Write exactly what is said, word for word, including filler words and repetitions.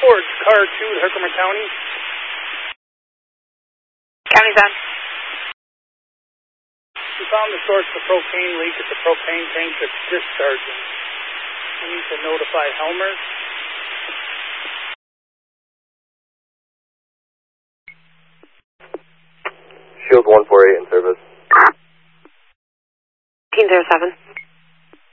report, car two to Herkimer County. County's on. We found the source of the propane leak at the propane tank that's discharging. We need to notify Helmer. Shield one four eight in service. fifteen oh seven.